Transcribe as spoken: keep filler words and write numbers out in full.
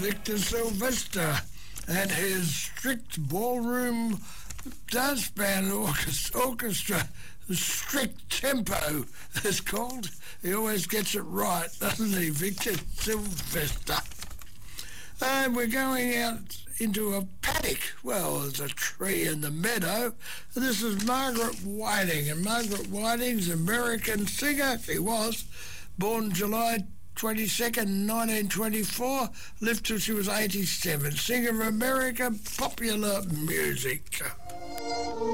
Victor Sylvester and his strict ballroom dance band orchestra, orchestra Strict Tempo is called. He always gets it right, doesn't he, Victor Sylvester? And we're going out into a paddock. Well, there's a tree in the meadow. This is Margaret Whiting, and Margaret Whiting's an American singer. She was born July twenty-second, nineteen twenty-four, lived till she was eighty-seven. Singer of American popular music.